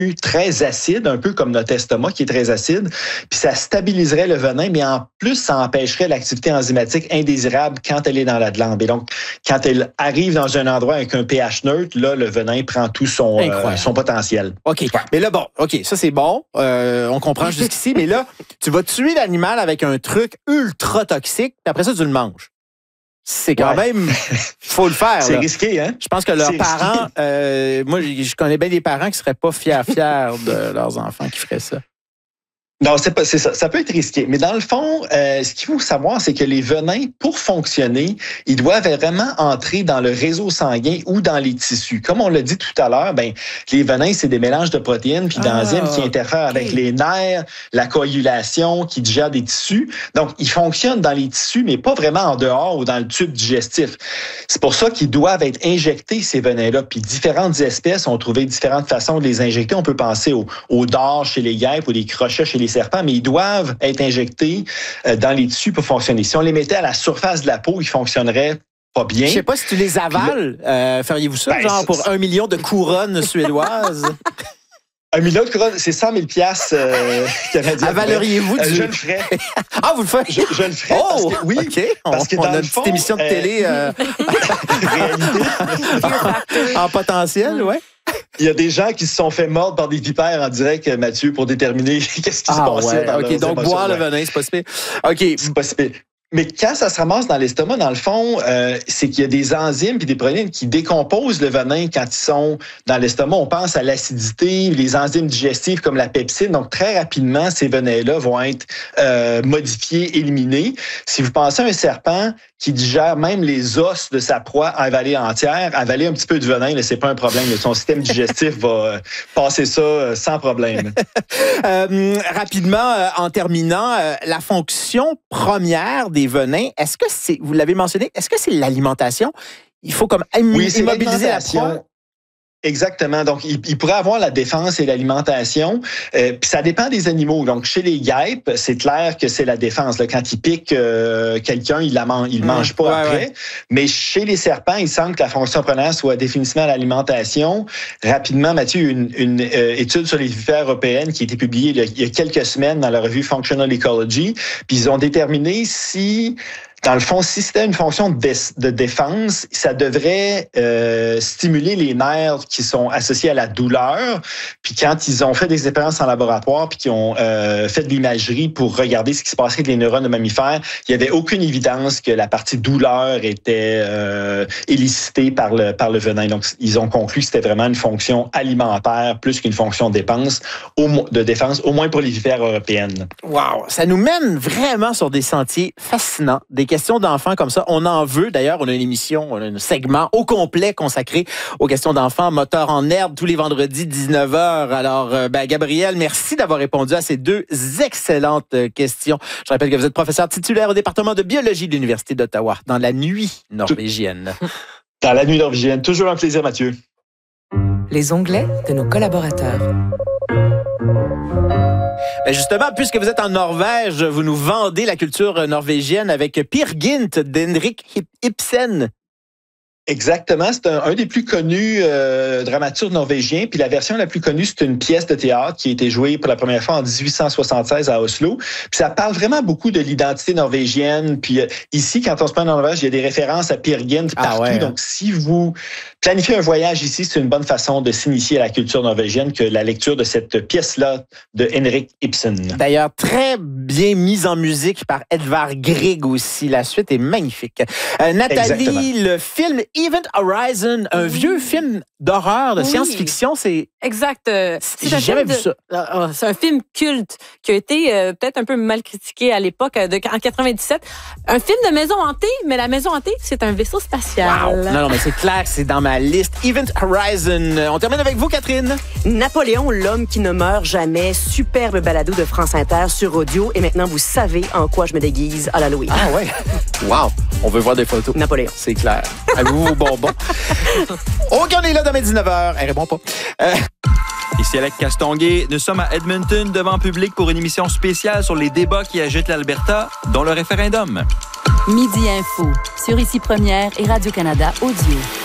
très acide, un peu comme notre estomac qui est très acide, puis ça stabiliserait le venin, mais en plus, ça empêcherait l'activité enzymatique indésirable quand elle est dans la glande. Et donc, quand elle arrive dans un endroit avec un pH neutre, là, le venin prend tout son potentiel. OK. Ouais. Mais là, bon, OK, ça c'est bon. On comprend jusqu'ici, mais là, tu vas tuer l'animal avec un truc ultra toxique, puis après ça, tu le manges. C'est quand même... faut le faire. C'est là. risqué, hein? Je pense que leurs parents... moi, je connais bien des parents qui seraient pas fiers de leurs enfants qui feraient ça. Non, c'est ça. Ça peut être risqué. Mais dans le fond, ce qu'il faut savoir, c'est que les venins, pour fonctionner, ils doivent vraiment entrer dans le réseau sanguin ou dans les tissus. Comme on l'a dit tout à l'heure, les venins, c'est des mélanges de protéines puis d'enzymes qui interfèrent avec les nerfs, la coagulation, qui digèrent des tissus. Donc, ils fonctionnent dans les tissus, mais pas vraiment en dehors ou dans le tube digestif. C'est pour ça qu'ils doivent être injectés, ces venins-là. Puis différentes espèces ont trouvé différentes façons de les injecter. On peut penser aux dards chez les guêpes ou les crochets chez les serpents, mais ils doivent être injectés dans les tissus pour fonctionner. Si on les mettait à la surface de la peau, ils fonctionneraient pas bien. Je sais pas si tu les avales. Feriez-vous ça, genre pour 1 million de couronnes suédoises? 1 million de couronnes, c'est 100 000 canadiens. Avaleriez-vous du... Je le ferais. Ah, vous le faites? Je le ferais parce que, oui. OK. Parce que on dans a une petite émission de télé réalité. En potentiel, ouais. Il y a des gens qui se sont fait mordre par des vipères en direct, Mathieu, pour déterminer qu'est-ce qui se passait dans OK, donc boire le venin, c'est pas si pire. OK. C'est pas si pire. Mais quand ça se ramasse dans l'estomac, dans le fond, c'est qu'il y a des enzymes et des protéines qui décomposent le venin quand ils sont dans l'estomac. On pense à l'acidité, les enzymes digestives comme la pepsine. Donc, très rapidement, ces venins-là vont être modifiés, éliminés. Si vous pensez à un serpent qui digère même les os de sa proie avalée entière, avaler un petit peu de venin, là, c'est pas un problème. Son système digestif va passer ça sans problème. Rapidement, en terminant, la fonction première des venins, est-ce que c'est, vous l'avez mentionné, est-ce que c'est l'alimentation? Il faut comme immobiliser la proie? Exactement. Donc, il pourrait avoir la défense et l'alimentation. Puis ça dépend des animaux. Donc, chez les guêpes, c'est clair que c'est la défense. Là, quand ils piquent quelqu'un, ils le mangent pas après. Ouais. Mais chez les serpents, il semble que la fonction première soit définitivement l'alimentation. Rapidement, Mathieu, une étude sur les vipères européennes qui a été publiée il y a quelques semaines dans la revue Functional Ecology. Puis ils ont déterminé si... Dans le fond, si c'était une fonction de défense, ça devrait stimuler les nerfs qui sont associés à la douleur. Puis quand ils ont fait des expériences en laboratoire puis qu'ils ont fait de l'imagerie pour regarder ce qui se passait avec les neurones de mammifères, il n'y avait aucune évidence que la partie douleur était élicitée par le venin. Donc, ils ont conclu que c'était vraiment une fonction alimentaire plus qu'une fonction de défense, au moins pour les vipères européennes. Wow! Ça nous mène vraiment sur des sentiers fascinants, des questions d'enfants comme ça. On en veut. D'ailleurs, on a une émission, on a un segment au complet consacré aux questions d'enfants, Moteur en herbe, tous les vendredis, 19h. Alors, Gabriel, merci d'avoir répondu à ces deux excellentes questions. Je rappelle que vous êtes professeur titulaire au département de biologie de l'Université d'Ottawa, dans la nuit norvégienne. Dans la nuit norvégienne. Toujours un plaisir, Mathieu. Les onglets de nos collaborateurs. Ben justement, puisque vous êtes en Norvège, vous nous vendez la culture norvégienne avec Peer Gynt d'Henrik Ibsen. Exactement, c'est un des plus connus dramaturges norvégiens. Puis la version la plus connue, c'est une pièce de théâtre qui a été jouée pour la première fois en 1876 à Oslo. Puis ça parle vraiment beaucoup de l'identité norvégienne. Puis ici, quand on se prend en Norvège, il y a des références à Peer Gynt partout. Ouais, hein. Donc, si vous planifiez un voyage ici, c'est une bonne façon de s'initier à la culture norvégienne que la lecture de cette pièce-là de Henrik Ibsen. D'ailleurs, très bien mise en musique par Edvard Grieg aussi. La suite est magnifique. Nathalie, exactement. Le film Event Horizon, un vieux film d'horreur, de science-fiction, c'est... Exact. J'ai jamais vu ça. C'est un film culte qui a été peut-être un peu mal critiqué à l'époque, en 97. Un film de maison hantée, mais la maison hantée, c'est un vaisseau spatial. Wow. Non, mais c'est clair, c'est dans ma liste. Event Horizon. On termine avec vous, Catherine. Napoléon, l'homme qui ne meurt jamais. Superbe balado de France Inter sur audio. Et maintenant, vous savez en quoi je me déguise à l'Halloween. Ah ouais? Wow. On veut voir des photos. Napoléon. C'est clair. Avez-vous vos bonbons? OK, on est là demain 19h. Elle répond pas. Ici Alec Castonguay. Nous sommes à Edmonton devant public pour une émission spéciale sur les débats qui agitent l'Alberta, dont le référendum. Midi Info sur Ici Première et Radio-Canada Audio.